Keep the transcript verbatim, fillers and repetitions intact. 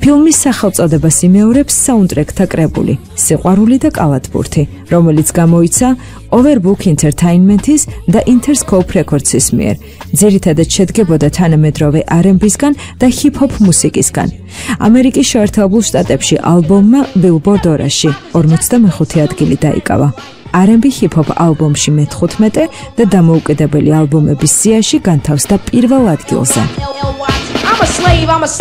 ფილმის სახელწოდებას იმეორებს საუნდტრეკთა კრებული „სიყვარული და კალათბურთი“, რომელიც გამოიცა Overbook Entertainment-ის და Interscope Records-ის მიერ. ძირითადად შედგებოდა თანამედროვე არ ენდ ბი-სგან და ჰიპ-ჰოპ მუსიკისგან. ამერიკის შეერთებულ შტატებში ალბომმა Billboard ორაში ორმოცდამეხუთე ადგილი დაიკავა. არ ენდ ბი ჰიპ-ჰოპ ალბომში მეთხუთმეტე და დამოუკიდებელი ალბომების სიაში განთავსდა პირველ ადგილზე.